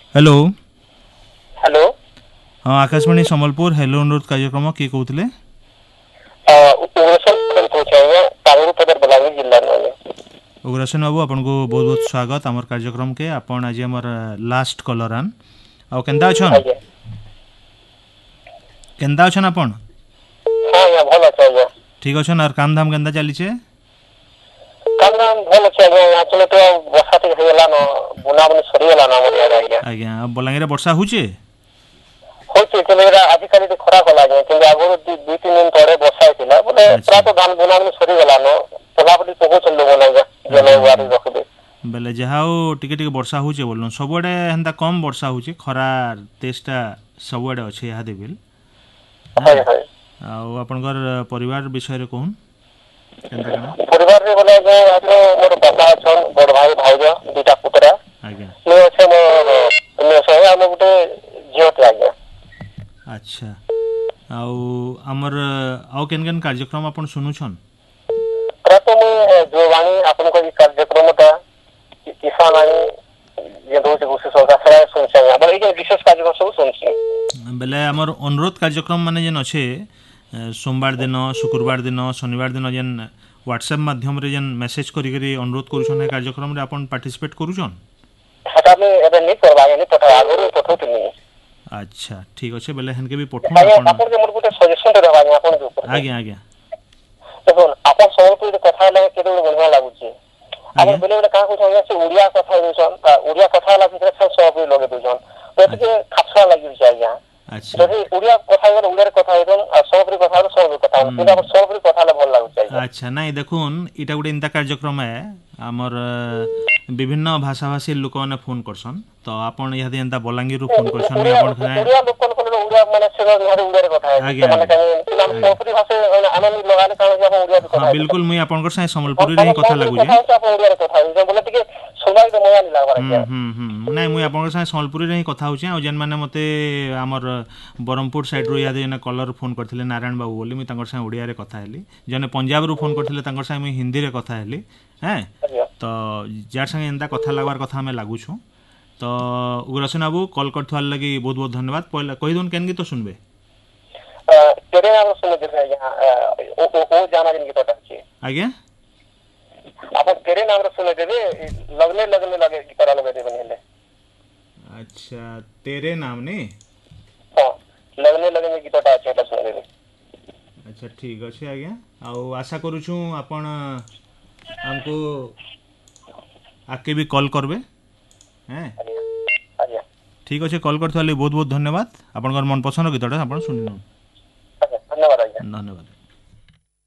Hello hello हाँ Akashvani Sambalpur hello अनुरोध कार्यक्रम किए कहते उग्रसेन बाबू आपन को बहुत बहुत स्वागत आमर कार्यक्रम के आपन आज हमर लास्ट कलर आन आ केंदा अछन आपन हाँ या भल अच्छे आज्ञा ठीक अछन और काम धाम केंदा चली छे काम नाम भल अच्छे आज्ञा यहाँ चले तो वर्षा टिक होइला न बुना बुनी सरी गेला न हमर यार आज्ञा आज्ञा बलांगीर वर्षा होचे होचे केलेरा आजिकाली तो खरा कला आज्ञा कि आगुर 2-3 दिन तळे वर्षा होइला बोले पूरा तो धान बुना बुनी सरी गेला न पलापटी पको चल लोग ना जने वारी रखबे बेले जहाओ टिके टिके वर्षा होचे बोलन सबडे हंता कम वर्षा होचे खरा तेजटा सबडे अछि या देबिल हाय हाय आ आपनकर परिवार विषय रे कहून केनता कना परिवार रे बोले जे आपनो मोर बाबा छन बड़ भाई भाईजा दुटा पुतरा आज्ञा मैं अच्छे मैं से हम गुटे जियोत आज्ञा अच्छा आउ हमर आउ केन केन कार्यक्रम अपन सुनु छन प्रथम जो वाणी आपन को कार्यक्रमटा किसान आई ये दो से सरकार सराय सुनछे aber এই যে বিশেষ কার্যক্রম সব শুনছি बेले हमर अनुरोध कार्यक्रम माने जेन अछि सोमवार दिन शुक्रवार दिन शनिवार दिन जेन व्हाट्सएप माध्यम रे जेन मेसेज करी करी अनुरोध करूछन ए कार्यक्रम रे अपन पार्टिसिपेट करूछन हटा में एबे नहीं करबा नहीं पठा आगुर पठोतनी अच्छा ठीक अछि बेले हन के भी पठो अपन के मोर गुटे सजेशन दे रहबा अपन के ऊपर आज्ञा आज्ञा देखो अपन सब कथा लगे केते बढ़िया लागुची अब बेले बेले का कुछ होय से उड़िया कथा होइछन उड़िया कथा ला भीतर सब लोग दोजन तो खापसा लागि जाय अच्छा যদি উড়িয়া কথা হইল উড়িয়ার কথা হইল আর সবরি কথা হইল সবরি কথা হইল কিন্তু আমার সবরি কথা হলে ভাল লাগুছে अच्छा नहीं देखुन इटा गुटे इंता कार्यक्रम है आमर विभिन्न भाषा भाषी लोक माने फोन करसन तो आपण यदि एंता बलांगीर फोन करसन आपण खने उड़िया लोक कोन उड़िया माने से उड़ियार কথা है माने हम सबरी भाषा आनंद लगाले कान जे हम उड़िया কথা हां बिल्कुल मुई आपण कर साइ सम्बलपुरी रे ही कथा लागु जे आपण उड़ियार কথা है बोले टिके सुनाई तो मजा नहीं लागबा नहीं मुई आपण साइ सम्बलपुरी रे ही कथा होचे आ जेन माने मते हमर बरमपुर साइड रो याद एना कलर फोन करथिले नारायण बाबू बोली मुई तांकर साइ उड़िया रे कथा हेली जने पंजाब रो फोन करथिले तांकर साइ मुई हिंदी रे कथा हेली हैं तो जार संगे एंता कथा लागबार कथा हमें लागु छु तो उग्रसेन बाबू कॉल करथवार लागि बहुत बहुत धन्यवाद पहले कहि दोन केन गीत सुनबे तेरे नाम सुन दे यहां ओ जाना जिन गीत अछि आज्ञा आप तेरे नाम रे सुन देबे लगने लगने लगे करा लगे दे बनेले अच्छा तेरे नाम ने हां लगने लगने गीतटा अछि एटा सुन देबे अच्छा ठीक अछि आज्ञा आ आशा करू छु आपण हमको आके भी कॉल करबे हैं आज्ञा ठीक अछि कॉल करथले बहुत बहुत धन्यवाद आपनकर मन पसंद गीतटा आपण सुनिनु धन्यवाद आज्ञा धन्यवाद।